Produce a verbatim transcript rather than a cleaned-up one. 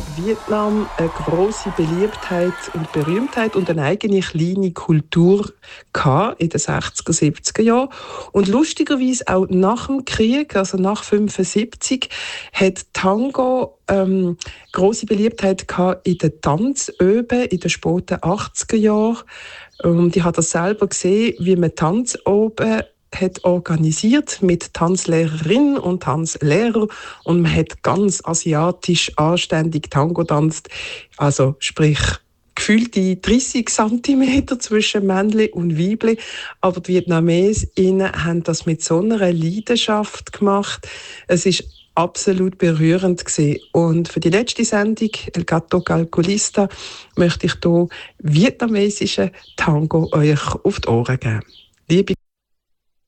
Vietnam eine grosse Beliebtheit und Berühmtheit und eine eigene kleine Kultur gehabt in den sechziger, siebziger Jahren. Und lustigerweise auch nach dem Krieg, also nach fünfundsiebzig, hat Tango ähm, grosse Beliebtheit gehabt in den Tanzöben in den späten achtziger Jahren. Und ich habe das selber gesehen, wie man Tanzoben hat organisiert mit Tanzlehrerin und Tanzlehrer und man hat ganz asiatisch anständig Tango tanzt, also sprich gefühlte dreißig Zentimeter zwischen Männli und Weibli, aber die Vietnamesinnen haben das mit so einer Leidenschaft gemacht. Es ist absolut berührend gewesen. Und für die letzte Sendung El Gato Calculista möchte ich hier vietnamesischen Tango euch auf die Ohren geben. Liebe